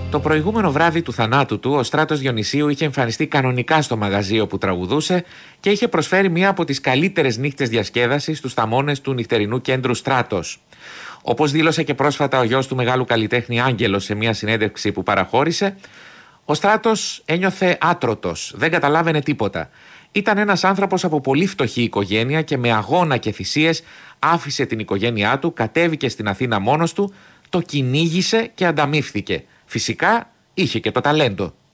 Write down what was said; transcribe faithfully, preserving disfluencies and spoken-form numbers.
Το προηγούμενο βράδυ του θανάτου του, ο Στράτος Διονυσίου είχε εμφανιστεί κανονικά στο μαγαζί όπου τραγουδούσε και είχε προσφέρει μία από τις καλύτερες νύχτες διασκέδασης στους θαμώνες του νυχτερινού κέντρου Στράτος. Όπως δήλωσε και πρόσφατα ο γιος του μεγάλου καλλιτέχνη Άγγελος σε μία συνέντευξη που παραχώρησε, ο Στράτος ένιωθε άτρωτος, δεν καταλάβαινε τίποτα. Ήταν ένας άνθρωπος από πολύ φτωχή οικογένεια και με αγώνα και θυσίες άφησε την οικογένειά του, κατέβηκε στην Αθήνα μόνος του, το κυνήγησε και ανταμείφθηκε. Φυσικά είχε και το ταλέντο.